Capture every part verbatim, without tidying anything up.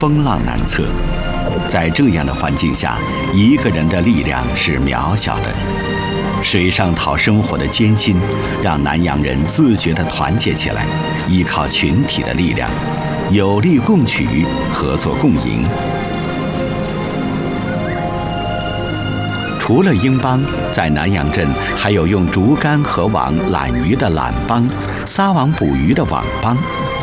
风浪难测。在这样的环境下，一个人的力量是渺小的。水上讨生活的艰辛，让南洋人自觉地团结起来，依靠群体的力量，有力共取，合作共赢。除了英帮，在南洋镇还有用竹竿和网揽鱼的揽帮，撒网捕鱼的网帮。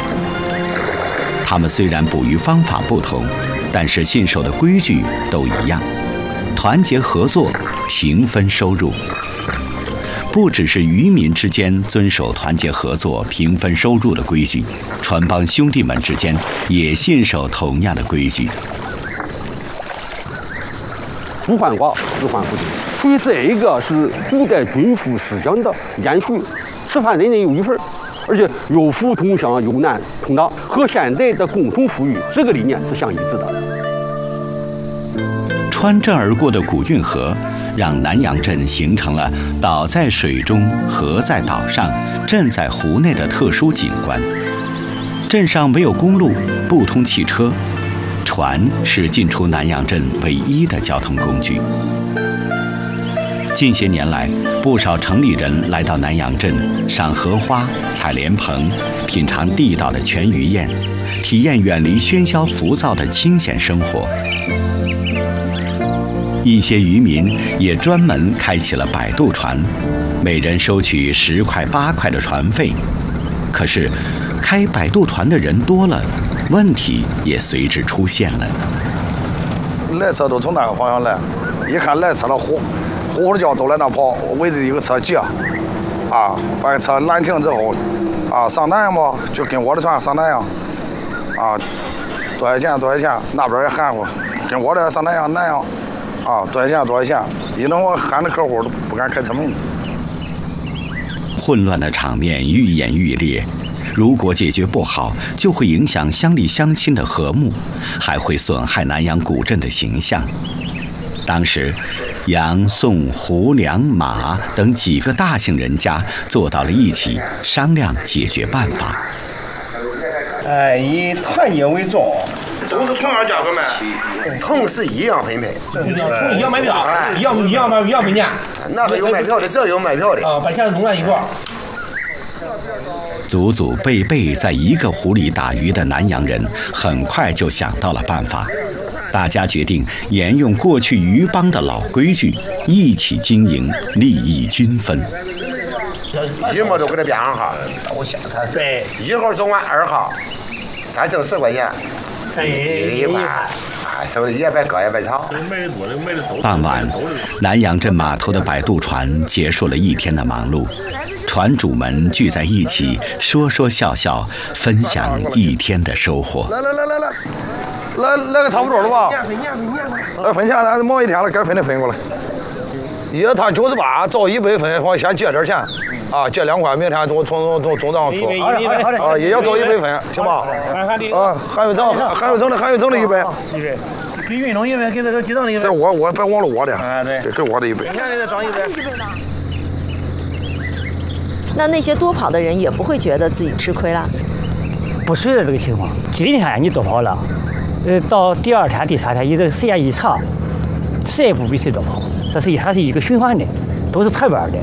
他们虽然捕鱼方法不同，但是信守的规矩都一样：团结合作，平分收入。不只是渔民之间遵守团结合作、平分收入的规矩，船帮兄弟们之间也信守同样的规矩。 不犯法，不犯不敬。所以这一个是古代军服思想的延续，吃饭人人有一份，而且有福同享，有难同当，和现在的共同富裕这个理念是相一致的。 穿镇而过的古运河，让南洋镇形成了岛在水中、河在岛上、镇在湖内的特殊景观。镇上没有公路，不通汽车，船是进出南洋镇唯一的交通工具。近些年来，不少城里人来到南洋镇赏荷花、采莲蓬，品尝地道的全鱼宴，体验远离喧嚣浮躁的清闲生活。一些渔民也专门开起了摆渡船，每人收取十块八块的船费。可是，开摆渡船的人多了，问题也随之出现了。 来车都从那个方向来，一看来车了，呼呼呼的叫都来那跑，围着一个车挤，啊，把车拦停之后，啊，上南洋嘛，就跟我的船上南洋，啊，多少钱多少钱，那边也喊我，跟我的上南洋南洋。啊，多少钱多少钱？一弄我喊着客户都不敢开车门。 混乱的场面愈演愈烈，如果解决不好，就会影响乡里乡亲的和睦，还会损害南洋古镇的形象。当时，杨、宋、胡、梁、马等几个大姓人家坐到了一起，商量解决办法。 呃，以团结为重。 都是同样价格卖， 同时一样分配， 一样一样买票，一样一样买一样分钱。 那个有卖票的，这有卖票的啊，把钱弄在一块儿。 祖祖辈辈在一个湖里打鱼的南洋人，很快就想到了办法。大家决定沿用过去渔帮的老规矩，一起经营，利益均分。 一模都给他编上号， 我想他对， 一号走完二号，咱挣十块钱。一万，啊，收的也白割也白炒。 傍晚，南洋镇码头的摆渡船结束了一天的忙碌，船主们聚在一起，说说笑笑，分享一天的收获。 来来来来来，来来个差不多了吧？来分钱了，忙一天了，该分的分过来。一摊九十八，照一百分，我先借点钱，啊，借两块，明天从从从总账付。啊，也要照一百分，行吧？啊，韩玉成，韩玉成的，韩玉成的一百。 一百，给运动一百，给这个记账的一百。 这我我别忘了我的。 啊，对， 给我的一百。 你看这个装一百。 那那些多跑的人也不会觉得自己吃亏了。 不随着这个情况，今天你多跑了，呃，到第二天、第三天，你这个时间一长，谁也不比谁多跑。这是它是一个循环的，都是排班的。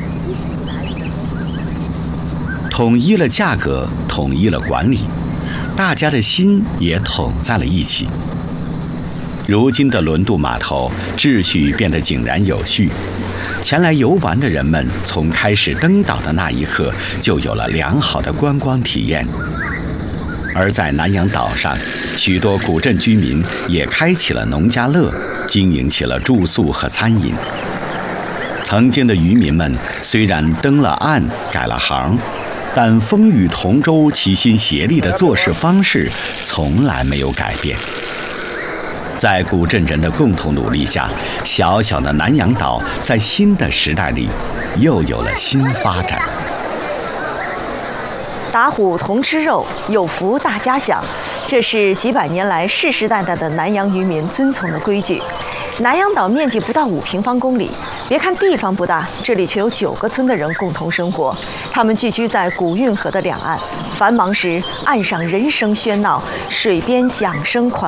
统一了价格，统一了管理，大家的心也统在了一起。如今的轮渡码头秩序变得井然有序，前来游玩的人们从开始登岛的那一刻就有了良好的观光体验。而在南洋岛上，许多古镇居民也开启了农家乐，经营起了住宿和餐饮。曾经的渔民们虽然登了岸改了行，但风雨同舟、齐心协力的做事方式从来没有改变。在古镇人的共同努力下，小小的南洋岛在新的时代里又有了新发展。 打虎同吃肉，有福大家享，这是几百年来世世代代的南洋渔民遵从的规矩。南洋岛面积不到五平方公里，别看地方不大，这里却有九个村的人共同生活。他们聚居在古运河的两岸，繁忙时岸上人声喧闹，水边桨声狂。